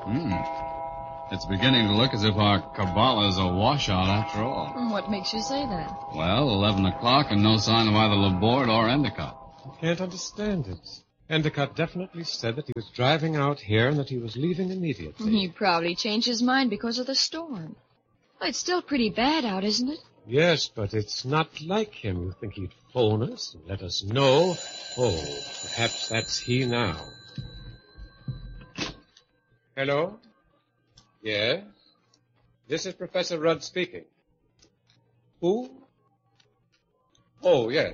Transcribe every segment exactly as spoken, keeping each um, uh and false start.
Hmm. It's beginning to look as if our Kabbalah is a washout after all. What makes you say that? Well, eleven o'clock and no sign of either Laborde or Endicott. I can't understand it. Endicott definitely said that he was driving out here and that he was leaving immediately. He probably changed his mind because of the storm. It's still pretty bad out, isn't it? Yes, but it's not like him. You think he'd phone us and let us know? Oh, perhaps that's he now. Hello? Yes? This is Professor Rudd speaking. Who? Oh, yes.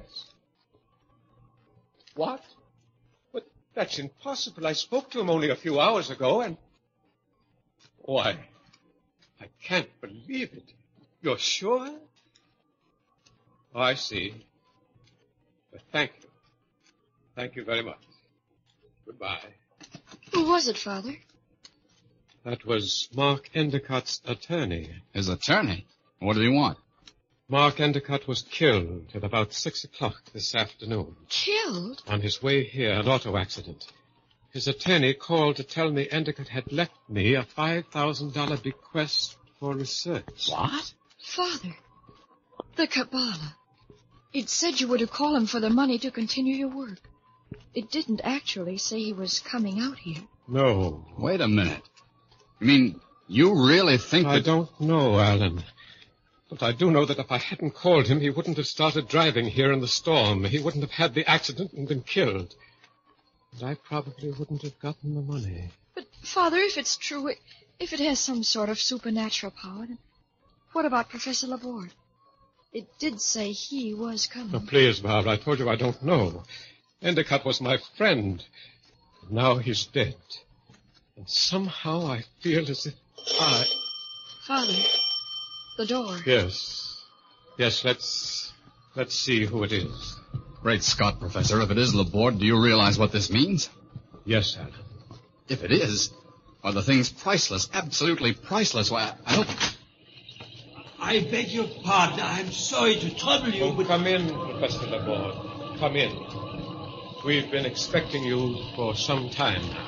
What? But that's impossible. I spoke to him only a few hours ago, and... Why, I can't believe it. You're sure? Oh, I see. But thank you. Thank you very much. Goodbye. Who was it, Father? That was Mark Endicott's attorney. His attorney? What did he want? Mark Endicott was killed at about six o'clock this afternoon. Killed? On his way here, an auto accident. His attorney called to tell me Endicott had left me a five thousand dollars bequest for research. What? Father, the Kabbalah. It said you were to call him for the money to continue your work. It didn't actually say he was coming out here. No. Wait a minute. You mean, you really think I that... don't know, Alan. But I do know that if I hadn't called him, he wouldn't have started driving here in the storm. He wouldn't have had the accident and been killed. And I probably wouldn't have gotten the money. But, Father, if it's true, if it has some sort of supernatural power, then what about Professor Laborde? It did say he was coming. Oh, please, Barbara, I told you I don't know. Endicott was my friend. And now he's dead. And somehow I feel as if I... Father, the door. Yes. Yes, let's... let's see who it is. Great Scott, Professor, if it is Laborde, do you realize what this means? Yes, Alan. If it is, why, the thing's priceless, absolutely priceless. Why, I hope... I beg your pardon. I'm sorry to trouble you, Oh, but... come in, Professor Laborde. Come in. We've been expecting you for some time now.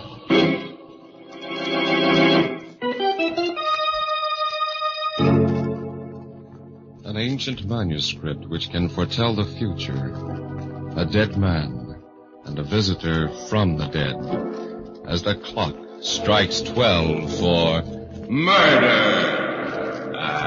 An ancient manuscript which can foretell the future. A dead man and a visitor from the dead. As the clock strikes twelve for murder.